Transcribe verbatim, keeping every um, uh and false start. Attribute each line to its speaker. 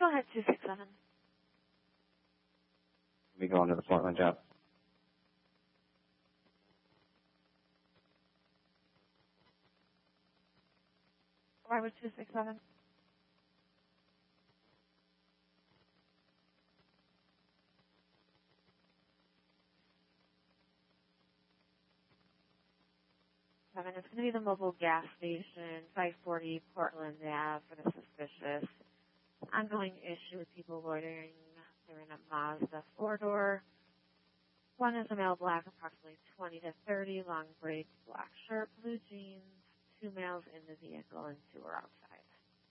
Speaker 1: Go ahead, two six seven.
Speaker 2: We go into the Portland job.
Speaker 1: Driver two six seven. Seven. It's going to be the mobile gas station, five forty Portland Ave for the suspicious. Ongoing issue with people loitering. They're in a Mazda four-door. One is a male black, approximately twenty to thirty, long braids, black shirt, blue jeans. Two males in the vehicle and two are outside.